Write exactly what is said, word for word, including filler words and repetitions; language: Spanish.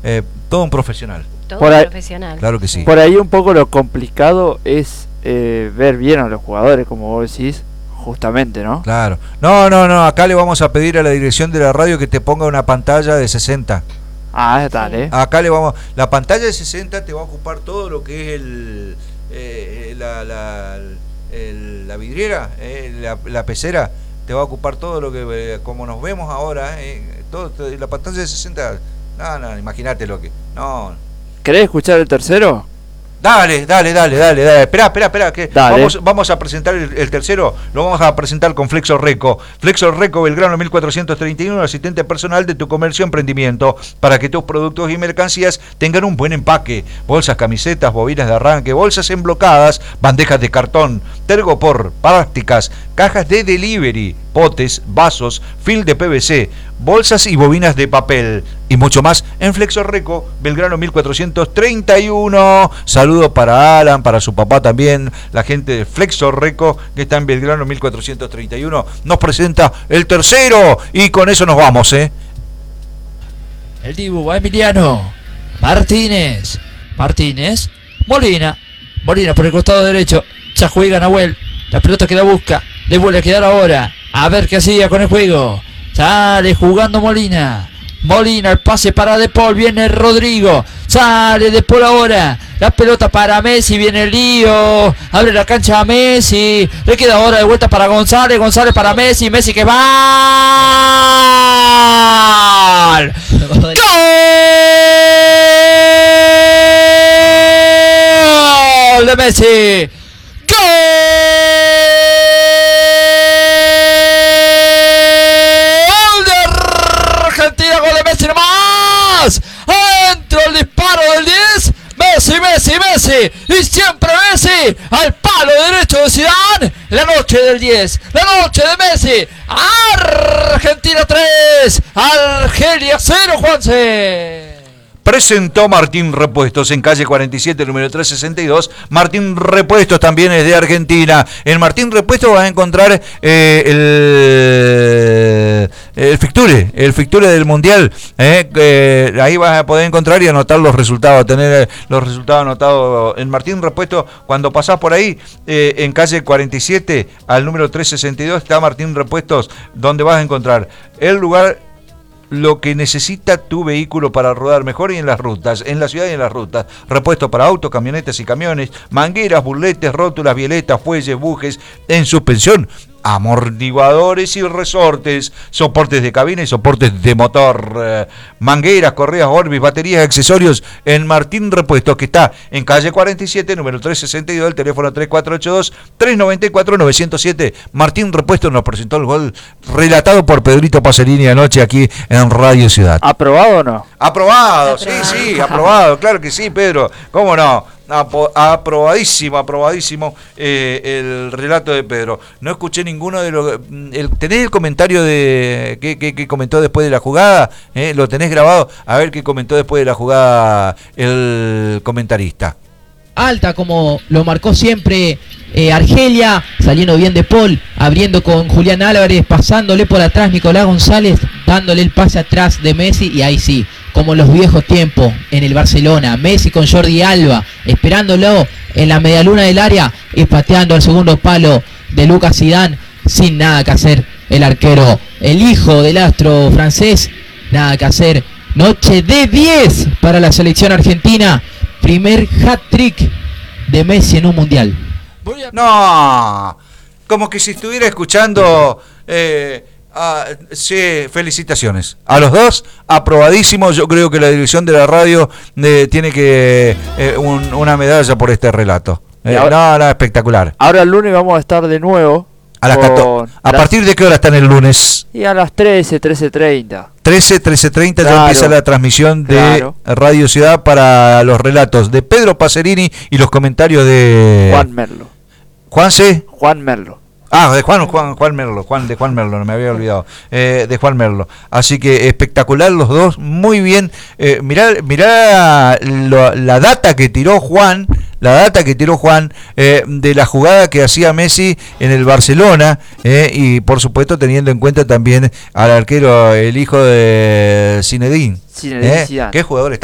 eh, todo un profesional. Todo Por un ahí, profesional. Claro que sí. Por ahí un poco lo complicado es eh, ver bien a los jugadores, como vos decís, justamente, ¿no? Claro. No, no, no, acá le vamos a pedir a la dirección de la radio que te ponga una pantalla de sesenta. Ah, dale. Acá le vamos, la pantalla de sesenta te va a ocupar todo lo que es el, eh, la, la, el, la vidriera, eh, la, la pecera, te va a ocupar todo lo que, eh, como nos vemos ahora, eh, todo, todo, la pantalla de sesenta, no, no, imagínate lo que, no. ¿Querés escuchar el tercero? Dale, dale, dale, dale, dale. Esperá, esperá, esperá, que Dale. vamos, vamos a presentar el, el tercero, lo vamos a presentar con Flexo Reco. Flexo Reco Belgrano mil cuatrocientos treinta y uno, asistente personal de tu comercio o emprendimiento, para que tus productos y mercancías tengan un buen empaque. Bolsas, camisetas, bobinas de arranque, bolsas emblocadas, bandejas de cartón, tergopor, plásticas, cajas de delivery, potes, vasos, film de P V C, bolsas y bobinas de papel y mucho más en Flexo Reco Belgrano mil cuatrocientos treinta y uno. Saludo para Alan, para su papá también, la gente de Flexo Reco que está en Belgrano mil cuatrocientos treinta y uno nos presenta el tercero y con eso nos vamos, eh. El Dibu va Emiliano Martínez, Martínez, Molina, Molina por el costado derecho, ya juega Nahuel, la pelota que la busca, le vuelve a quedar ahora, a ver qué hacía con el juego, sale jugando Molina, Molina, el pase para De Paul, viene Rodrigo, sale De Paul ahora, la pelota para Messi, viene el lío, abre la cancha a Messi, le queda ahora de vuelta para González, González para Messi, Messi que va, ¡gol! ¡Gol de Messi! ¡Gol de Argentina! ¡Gol de Messi nomás! ¡Entró el disparo del diez! Messi, Messi, Messi, y siempre Messi, al palo derecho de Zidane, la noche del diez, la noche de Messi, Argentina tres, Argelia cero, Juanse. Presentó Martín Repuestos en calle cuarenta y siete, número trescientos sesenta y dos. Martín Repuestos también es de Argentina. En Martín Repuestos vas a encontrar eh, el, el Ficture, el Ficture del Mundial. Eh, eh, ahí vas a poder encontrar y anotar los resultados, tener los resultados anotados en Martín Repuestos. Cuando pasás por ahí, eh, en calle cuarenta y siete, al número trescientos sesenta y dos, está Martín Repuestos, donde vas a encontrar el lugar, lo que necesita tu vehículo para rodar mejor y en las rutas, en la ciudad y en las rutas. Repuesto para autos, camionetas y camiones, mangueras, burletes, rótulas, violetas, fuelles, bujes, en suspensión, amortiguadores y resortes, soportes de cabina y soportes de motor, eh, mangueras, correas, Orbis, baterías, accesorios en Martín Repuestos, que está en calle cuarenta y siete, número trescientos sesenta y dos, el teléfono tres cuatro ocho dos, tres nueve cuatro, nueve cero siete. Martín Repuestos nos presentó el gol relatado por Pedrito Pacerini anoche aquí en Radio Ciudad. ¿Aprobado o no? Aprobado, sí, sí, aprobado, claro que sí, Pedro, ¿cómo no? Apo- aprobadísimo, aprobadísimo eh, el relato de Pedro. No escuché ninguno de los... El, ¿tenés el comentario de que, que, que comentó después de la jugada? ¿Eh? ¿Lo tenés grabado? A ver qué comentó después de la jugada el comentarista. Alta como lo marcó siempre eh, Argelia, saliendo bien De Paul, abriendo con Julián Álvarez, pasándole por atrás Nicolás González, dándole el pase atrás de Messi, y ahí sí, como en los viejos tiempos en el Barcelona, Messi con Jordi Alba, esperándolo en la medialuna del área y pateando al segundo palo de Lucas Zidane, sin nada que hacer el arquero, el hijo del astro francés, nada que hacer. Noche de diez para la selección argentina, primer hat-trick de Messi en un mundial. No, como que si estuviera escuchando... Eh, Ah, sí, felicitaciones a los dos, aprobadísimos. Yo creo que la dirección de la radio eh, tiene que eh, un, una medalla por este relato. Eh, ahora, no, no, espectacular. Ahora el lunes vamos a estar de nuevo. A las catorce. ¿A las, partir de qué hora están el lunes? Y a las trece, trece treinta. trece, trece treinta claro, ya empieza la transmisión de claro. Radio Ciudad para los relatos de Pedro Pacerini y los comentarios de Juan Merlo. ¿Juan C? Juan Merlo. Ah, de Juan, Juan, Juan Merlo, Juan de Juan Merlo, no me había olvidado, eh, de Juan Merlo. Así que espectacular los dos, muy bien. Eh, mirá, mirá lo, la data que tiró Juan, la data que tiró Juan eh, de la jugada que hacía Messi en el Barcelona, eh, y por supuesto teniendo en cuenta también al arquero, el hijo de Zinedine. Zinedine eh, Zidane. ¿Qué jugador está?